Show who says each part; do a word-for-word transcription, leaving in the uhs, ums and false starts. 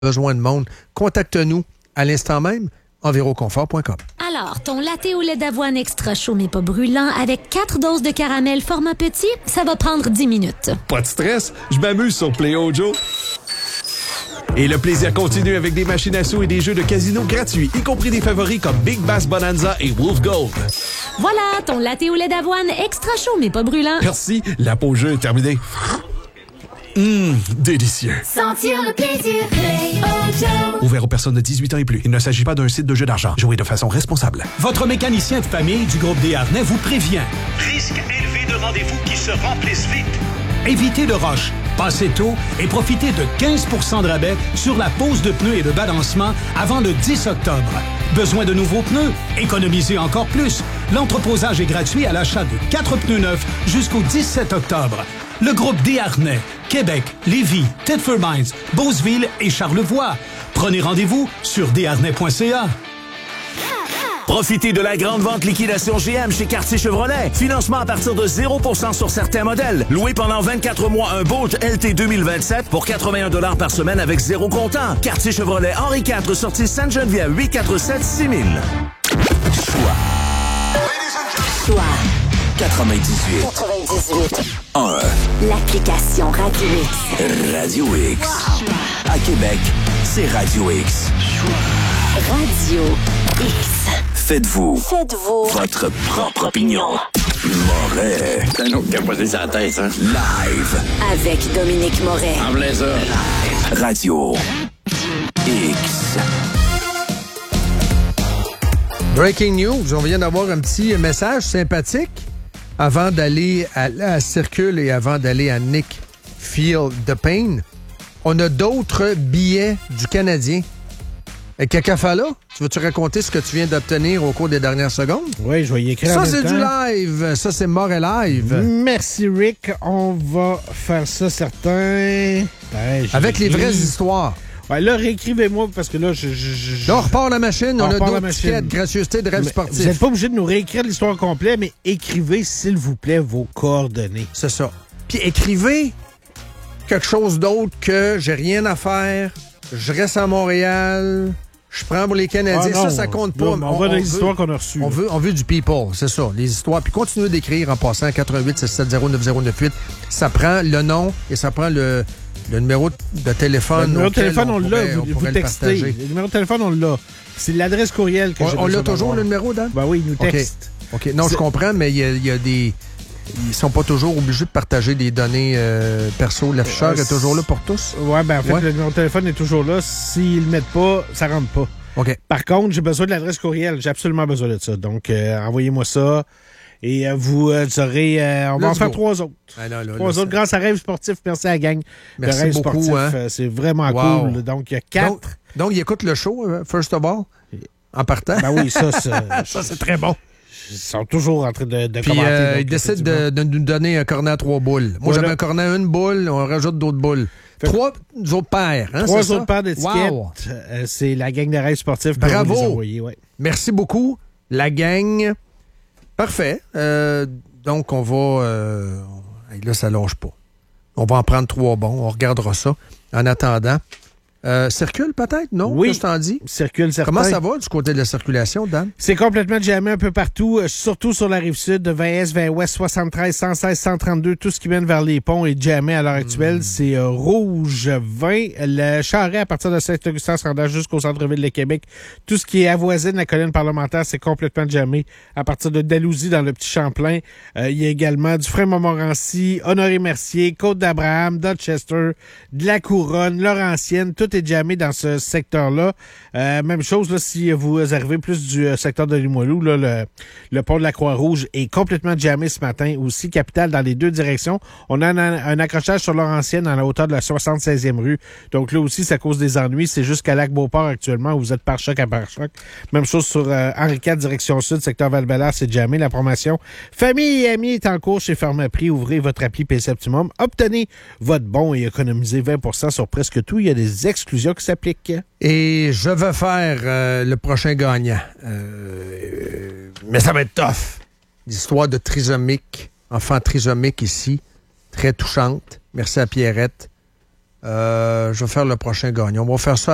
Speaker 1: besoin de monde. Contacte-nous à l'instant même, enviroconfort point com.
Speaker 2: Alors, ton latte au lait d'avoine extra chaud mais pas brûlant avec quatre doses de caramel format petit, ça va prendre dix minutes.
Speaker 3: Pas de stress, je m'amuse sur Play Ojo. Et le plaisir continue avec des machines à sous et des jeux de casino gratuits, y compris des favoris comme Big Bass Bonanza et Wolf Gold.
Speaker 2: Voilà, ton latte au lait d'avoine extra chaud mais pas brûlant.
Speaker 3: Merci, la pause jeu est terminée. Hum, délicieux.
Speaker 4: Sentir le plaisir, Play Ojo.
Speaker 3: Ouvert aux personnes de dix-huit ans et plus. Il ne s'agit pas d'un site de jeu d'argent. Jouez de façon responsable.
Speaker 5: Votre mécanicien de famille du groupe Desharnais vous prévient.
Speaker 6: Risque élevé de rendez-vous qui se remplissent vite.
Speaker 5: Évitez le rush, passez tôt et profitez de quinze pour cent de rabais sur la pose de pneus et de balancement avant le dix octobre. Besoin de nouveaux pneus? Économisez encore plus. L'entreposage est gratuit à l'achat de quatre pneus neufs jusqu'au dix-sept octobre. Le groupe Desharnais, Québec, Lévis, Thetford Mines, Beauceville et Charlevoix. Prenez rendez-vous sur desharnais point c a.
Speaker 7: Profitez de la grande vente liquidation G M chez Quartier Chevrolet. Financement à partir de zéro pour cent sur certains modèles. Loué pendant vingt-quatre mois un Bolt L T deux mille vingt-sept pour quatre-vingt-un dollars par semaine avec zéro comptant. Quartier Chevrolet Henri quatre, sortie Sainte-Geneviève, huit quatre sept six mille.
Speaker 8: Choix.
Speaker 4: Choix.
Speaker 8: quatre-vingt-dix-huit.
Speaker 4: quatre-vingt-dix-huit.
Speaker 8: un.
Speaker 4: L'application Radio X.
Speaker 8: Radio X. Wow. À Québec, c'est Radio X.
Speaker 4: Radio X.
Speaker 8: Faites-vous.
Speaker 4: Faites-vous.
Speaker 8: Votre propre opinion. Moret.
Speaker 9: C'est un autre qui a posé sa tête, hein?
Speaker 8: Live.
Speaker 4: Avec Dominique Moret.
Speaker 9: En plein ça.
Speaker 8: Radio X.
Speaker 1: Breaking news, on vient d'avoir un petit message sympathique avant d'aller à, à Circule et avant d'aller à Nick Feel the Pain. On a d'autres billets du Canadien. Et Kakafala, tu veux-tu raconter ce que tu viens d'obtenir au cours des dernières secondes?
Speaker 10: Oui, je vais y écrire.
Speaker 1: Ça,
Speaker 10: en
Speaker 1: c'est
Speaker 10: même
Speaker 1: du
Speaker 10: temps.
Speaker 1: live. Ça, c'est Moret Live.
Speaker 10: Merci, Rick. On va faire ça, certain. Ben,
Speaker 1: Avec les vraies histoires.
Speaker 10: Ouais, là, réécrivez-moi parce que là, je. je, je
Speaker 1: là, on repart la machine. On, on a d'autres tickets de gracieuseté de rêve sportif.
Speaker 10: Vous n'êtes pas obligé de nous réécrire l'histoire complète, mais écrivez, s'il vous plaît, vos coordonnées.
Speaker 1: C'est ça. Puis écrivez quelque chose d'autre que j'ai rien à faire, je reste à Montréal, je prends pour les Canadiens.
Speaker 10: Ah non,
Speaker 1: ça, ça compte pas.
Speaker 10: Là, on, on veut les histoires qu'on a reçues.
Speaker 1: On veut, on veut du people, c'est ça, les histoires. Puis continuez d'écrire en passant à quatre huit six sept zéro neuf zéro neuf huit. Ça prend le nom et ça prend le, le numéro de téléphone.
Speaker 10: Le numéro de téléphone, on, on l'a.
Speaker 1: Pourrait,
Speaker 10: vous
Speaker 1: on
Speaker 10: vous textez. Le, le numéro de téléphone, on l'a. C'est l'adresse courriel que
Speaker 1: on,
Speaker 10: j'ai
Speaker 1: On l'a toujours,
Speaker 10: d'avoir.
Speaker 1: le numéro, Dan?
Speaker 10: Ben oui, il nous texte.
Speaker 1: OK. OK. Non, je comprends, mais il y a, il y a des... Ils sont pas toujours obligés de partager des données euh, perso. L'afficheur euh, est toujours là pour tous?
Speaker 10: Ouais, ben en fait,
Speaker 1: ouais.
Speaker 10: le numéro de téléphone est toujours là. S'ils le mettent pas, ça rentre pas.
Speaker 1: OK.
Speaker 10: Par contre, j'ai besoin de l'adresse courriel. J'ai absolument besoin de ça. Donc, euh, envoyez-moi ça. Et euh, vous euh, aurez... Euh, on va en faire trois autres.
Speaker 1: Ah, non, là,
Speaker 10: trois
Speaker 1: là,
Speaker 10: autres grâce à Rêve Sportif. Merci à la gang
Speaker 1: Merci
Speaker 10: de Rêve
Speaker 1: beaucoup,
Speaker 10: Sportif.
Speaker 1: hein?
Speaker 10: Euh, c'est vraiment
Speaker 1: wow.
Speaker 10: cool. Donc, il y a quatre...
Speaker 1: Donc, donc, il écoute le show, euh, first of all, en partant.
Speaker 10: Ben oui, ça, c'est...
Speaker 1: ça, c'est très bon.
Speaker 10: Ils sont toujours en train de, de
Speaker 1: Puis,
Speaker 10: commenter.
Speaker 1: Euh,
Speaker 10: donc,
Speaker 1: ils décident de, de nous donner un cornet à trois boules. Moi, voilà. J'avais un cornet à une boule, on rajoute d'autres boules. Fait trois autres paires. Hein,
Speaker 10: trois
Speaker 1: c'est
Speaker 10: autres
Speaker 1: ça?
Speaker 10: paires d'étiquettes.
Speaker 1: Wow.
Speaker 10: Euh, c'est la gang de Rêve Sportif.
Speaker 1: Bravo.
Speaker 10: Les envoyer, ouais.
Speaker 1: Merci beaucoup, la gang. Parfait. Euh, donc, on va... Euh, là, ça longe pas. On va en prendre trois bons. On regardera ça. En attendant... Euh, circule peut-être, non?
Speaker 10: Oui,
Speaker 1: je t'en dis.
Speaker 10: Circule, certain.
Speaker 1: Comment ça va du côté de la circulation, Dan?
Speaker 10: C'est complètement jammé un peu partout, euh, surtout sur la Rive-Sud, de vingt Est, vingt Ouest, soixante-treize, cent seize, cent trente-deux, tout ce qui mène vers les ponts est jammé à l'heure actuelle. Mmh. C'est euh, rouge vingt. Le Charret, à partir de Saint-Augustin, se rendant jusqu'au centre-ville de Québec. Tout ce qui est avoisine la colline parlementaire, c'est complètement jammé. À partir de Dalhousie, dans le Petit Champlain, euh, il y a également du Frein-Montmorency, Honoré-Mercier, Côte-d'Abraham, Dorchester, de la Couronne, Laurentienne, tout est jammé dans ce secteur-là. Euh, même chose, là, si vous arrivez plus du euh, secteur de Limoilou, là, le, le pont de la Croix-Rouge est complètement jammé ce matin. Aussi, capitale dans les deux directions. On a un, un accrochage sur Laurentienne à la hauteur de la soixante-seizième rue. Donc là aussi, ça cause des ennuis. C'est jusqu'à Lac-Beauport actuellement où vous êtes par choc à par choc. Même chose sur euh, Henri quatre, direction sud, secteur Val-Bélair, c'est jammé. La promotion Famille et amis est en cours chez Pharmaprix. Ouvrez votre appli P C Optimum. Obtenez votre bon et économisez vingt pour cent sur presque tout. Il y a des exclusions qui s'appliquent.
Speaker 1: Et je vais faire euh, le prochain gagnant. Euh, mais ça va être tough. L'histoire de trisomique, enfant trisomique ici, très touchante. Merci à Pierrette. Euh, je vais faire le prochain gagnant. On va faire ça